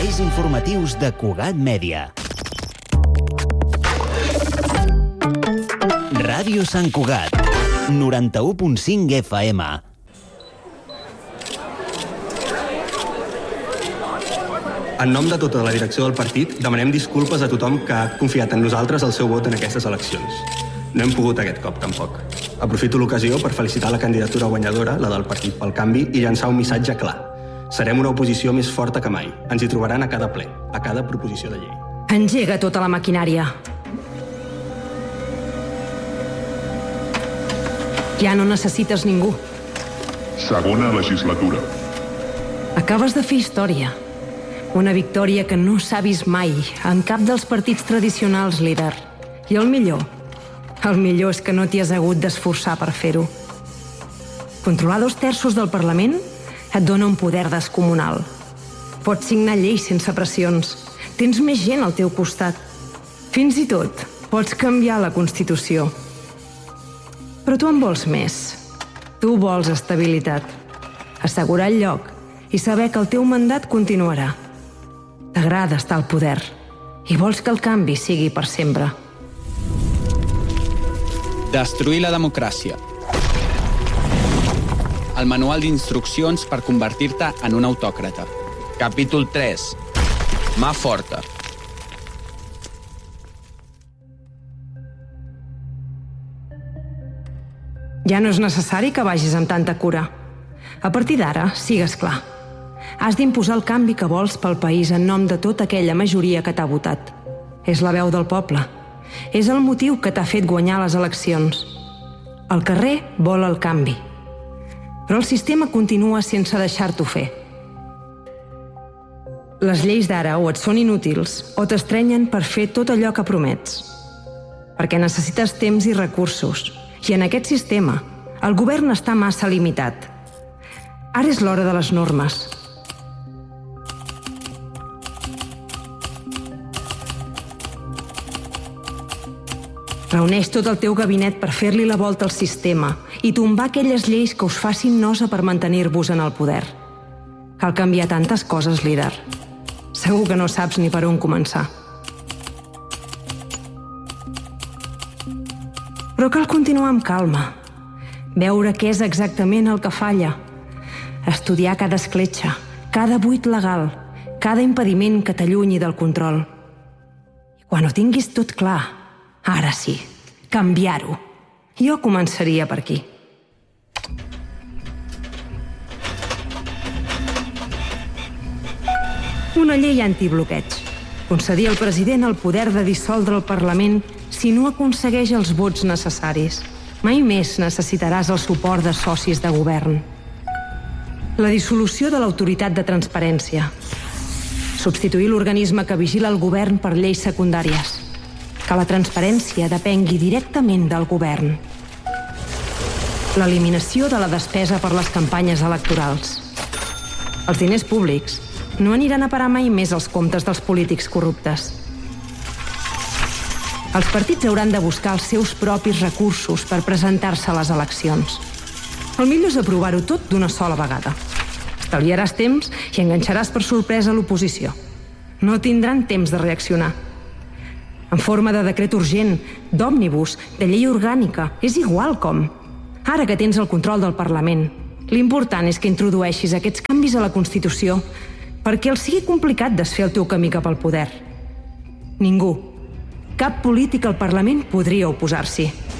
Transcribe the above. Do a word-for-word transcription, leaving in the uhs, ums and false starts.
Serveis informatius de Cugat Mèdia. Ràdio Sant Cugat, noranta-u punt cinc F M. En nom de tota la direcció del partit, demanem disculpes a tothom que ha confiat en nosaltres el seu vot en aquestes eleccions. No hem pogut aquest cop, tampoc. Aprofito l'ocasió per felicitar la candidatura guanyadora, la del Partit pel Canvi, i llançar un missatge clar. Serem una oposició més forta que mai. Ens hi trobaran a cada ple, a cada proposició de llei. Engega tota la maquinària. Ja no necessites ningú. Segona legislatura. Acabes de fer història. Una victòria que no s'ha vist mai en cap dels partits tradicionals, líder. I el millor, el millor és que no t'hi has hagut d'esforçar per fer-ho. Controlar dos terços del Parlament et dona un poder descomunal. Pots signar lleis sense pressions. Tens més gent al teu costat. Fins i tot pots canviar la Constitució. Però tu en vols més. Tu vols estabilitat. Assegurar el lloc i saber que el teu mandat continuarà. T'agrada estar al poder i vols que el canvi sigui per sempre. Destruir la democràcia. El manual d'instruccions per convertir-te en un autòcrata. Capítol tres. Mà forta. Ja no és necessari que vagis amb tanta cura. A partir d'ara, sigues clar. Has d'imposar el canvi que vols pel país en nom de tota aquella majoria que t'ha votat. És la veu del poble. És el motiu que t'ha fet guanyar les eleccions. El carrer vol el canvi. Però el sistema continua sense deixar-t'ho fer. Les lleis d'ara o et són inútils o t'estrenyen per fer tot allò que promets. Perquè necessites temps i recursos. I en aquest sistema, el govern està massa limitat. Ara és l'hora de les normes. Reuneix tot el teu gabinet per fer-li la volta al sistema i tombar aquelles lleis que us facin nosa per mantenir-vos en el poder. Cal canviar tantes coses, líder. Segur que no saps ni per on començar. Però cal continuar amb calma. Veure què és exactament el que falla. Estudiar cada escletxa, cada buit legal, cada impediment que t'allunyi del control. I quan ho tinguis tot clar, ara sí, canviar-ho. Jo començaria per aquí. Una llei antibloqueig. Concedir al president el poder de dissoldre el Parlament si no aconsegueix els vots necessaris. Mai més necessitaràs el suport de socis de govern. La dissolució de l'autoritat de transparència. Substituir l'organisme que vigila el govern per lleis secundàries. Que la transparència depengui directament del govern. L'eliminació de la despesa per les campanyes electorals. Els diners públics no aniran a parar mai més als comptes dels polítics corruptes. Els partits hauran de buscar els seus propis recursos per presentar-se a les eleccions. El millor és aprovar-ho tot d'una sola vegada. Estalviaràs temps i enganxaràs per sorpresa l'oposició. No tindran temps de reaccionar. En forma de decret urgent, d'òmnibus, de llei orgànica, és igual com. Ara que tens el control del Parlament, l'important és que introdueixis aquests canvis a la Constitució perquè els sigui complicat desfer el teu camí cap al poder. Ningú, cap polític al Parlament podria oposar-s'hi.